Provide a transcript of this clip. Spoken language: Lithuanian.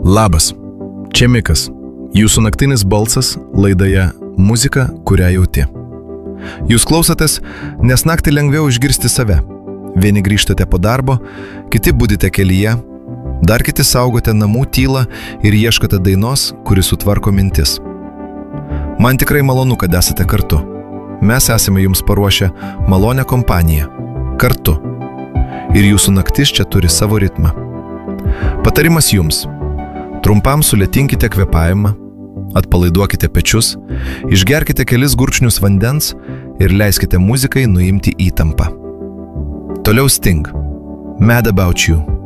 Labas, čia Mikas, jūsų naktinis balsas laidoje Muzika, kurią jauti. Jūs klausotės, nes naktį lengviau išgirsti save. Vieni grįžtate po darbo, kiti budite kelyje, dar kiti saugote namų tylą ir ieškote dainos, kuri sutvarko mintis. Man tikrai malonu, kad esate kartu. Mes esame jums paruošę malonę kompaniją. Kartu. Ir jūsų naktis čia turi savo ritmą. Patarimas jums. Trumpam sulėtinkite kvėpavimą, atpalaiduokite pečius, išgerkite kelis gurkšnius vandens ir leiskite muzikai nuimti įtampą. Toliau Sting. Mad About You.